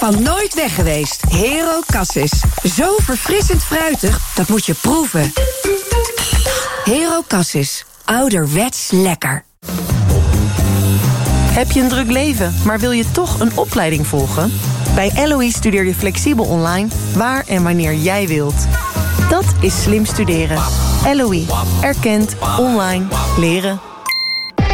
van nooit weg geweest. Hero Cassis. Zo verfrissend fruitig, dat moet je proeven. Hero Cassis. Ouderwets lekker. Heb je een druk leven, maar wil je toch een opleiding volgen? Bij LOE studeer je flexibel online, waar en wanneer jij wilt. Dat is slim studeren. LOE. Erkend. Online. Leren.